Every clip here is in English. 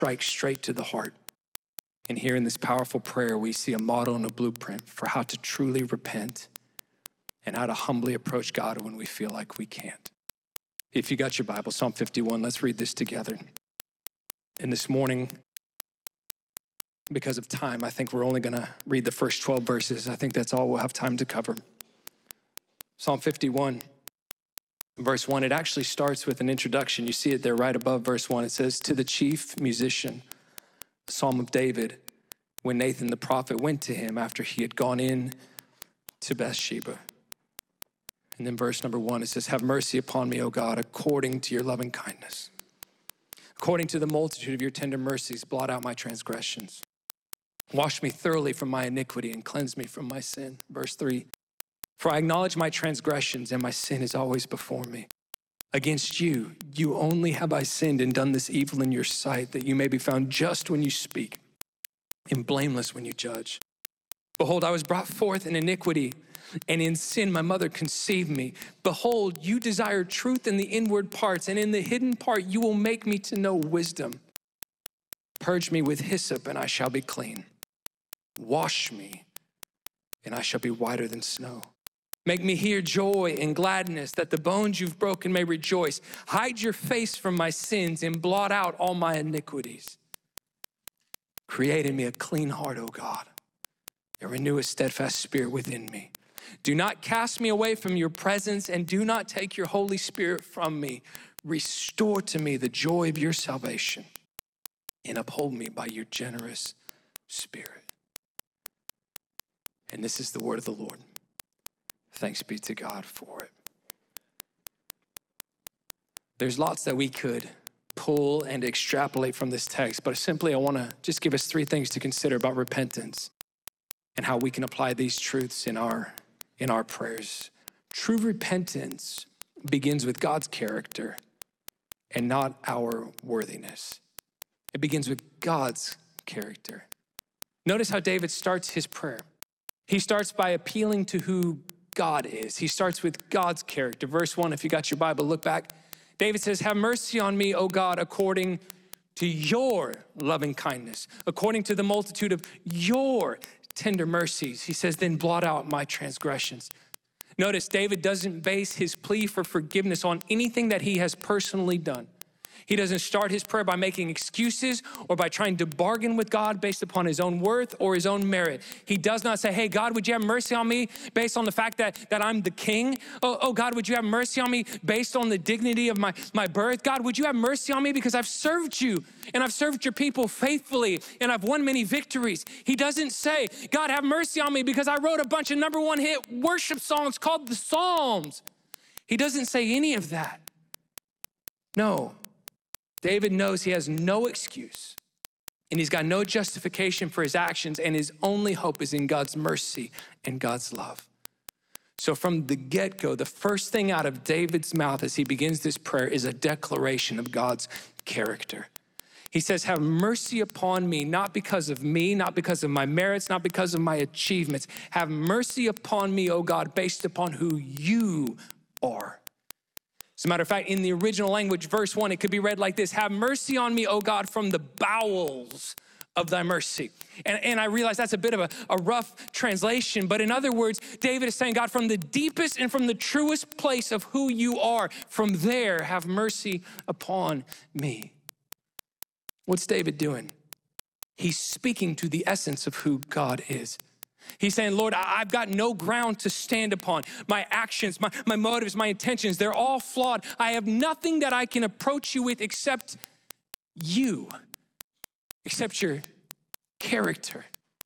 strikes straight to the heart. And here in this powerful prayer, we see a model and a blueprint for how to truly repent and how to humbly approach God when we feel like we can't. If you got your Bible, Psalm 51, let's read this together. And this morning, because of time, I think we're only going to read the first 12 verses. I think that's all we'll have time to cover. Psalm 51, verse 1, it actually starts with an introduction. You see it there right above verse 1. It says, to the chief musician, the Psalm of David, when Nathan the prophet went to him after he had gone in to Bathsheba. And then verse number 1, it says, have mercy upon me, O God, according to your loving kindness. According to the multitude of your tender mercies, blot out my transgressions. Wash me thoroughly from my iniquity and cleanse me from my sin. Verse 3, for I acknowledge my transgressions and my sin is always before me. Against you, you only have I sinned and done this evil in your sight, that you may be found just when you speak and blameless when you judge. Behold, I was brought forth in iniquity, and in sin my mother conceived me. Behold, you desire truth in the inward parts, and in the hidden part you will make me to know wisdom. Purge me with hyssop, and I shall be clean. Wash me, and I shall be whiter than snow. Make me hear joy and gladness, that the bones you've broken may rejoice. Hide your face from my sins and blot out all my iniquities. Create in me a clean heart, O God, and renew a steadfast spirit within me. Do not cast me away from your presence, and do not take your Holy Spirit from me. Restore to me the joy of your salvation, and uphold me by your generous spirit. And this is the word of the Lord. Thanks be to God for it. There's lots that we could pull and extrapolate from this text, but simply I want to just give us 3 things to consider about repentance and how we can apply these truths in our prayers. True repentance begins with God's character and not our worthiness. It begins with God's character. Notice how David starts his prayer. He starts by appealing to who God is. He starts with God's character. Verse 1, if you got your Bible, look back. David says, have mercy on me, O God, according to your loving kindness, according to the multitude of your tender mercies. He says, then blot out my transgressions. Notice David doesn't base his plea for forgiveness on anything that he has personally done. He doesn't start his prayer by making excuses or by trying to bargain with God based upon his own worth or his own merit. He does not say, hey, God, would you have mercy on me based on the fact that I'm the king? Oh, God, would you have mercy on me based on the dignity of my birth? God, would you have mercy on me because I've served you and I've served your people faithfully and I've won many victories. He doesn't say, God, have mercy on me because I wrote a bunch of #1 hit worship songs called the Psalms. He doesn't say any of that. No. David knows he has no excuse and he's got no justification for his actions, and his only hope is in God's mercy and God's love. So from the get-go, the first thing out of David's mouth as he begins this prayer is a declaration of God's character. He says, have mercy upon me, not because of me, not because of my merits, not because of my achievements. Have mercy upon me, O God, based upon who you are. As a matter of fact, in the original language, verse 1, it could be read like this: have mercy on me, O God, from the bowels of thy mercy. And I realize that's a bit of a rough translation, but in other words, David is saying, God, from the deepest and from the truest place of who you are, from there, have mercy upon me. What's David doing? He's speaking to the essence of who God is. He's saying, Lord, I've got no ground to stand upon. My actions, my motives, my intentions, they're all flawed. I have nothing that I can approach you with except you, except your character.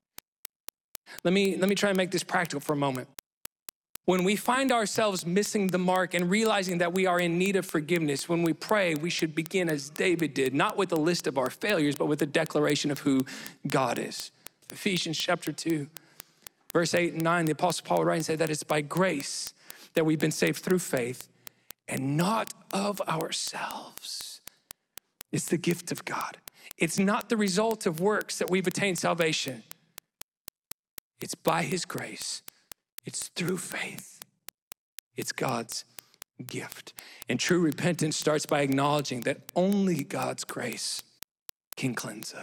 Let me try and make this practical for a moment. When we find ourselves missing the mark and realizing that we are in need of forgiveness, when we pray, we should begin as David did, not with a list of our failures, but with a declaration of who God is. Ephesians chapter 2. Verse 8 and 9, the Apostle Paul would write and say that it's by grace that we've been saved through faith and not of ourselves. It's the gift of God. It's not the result of works that we've attained salvation. It's by his grace. It's through faith. It's God's gift. And true repentance starts by acknowledging that only God's grace can cleanse us.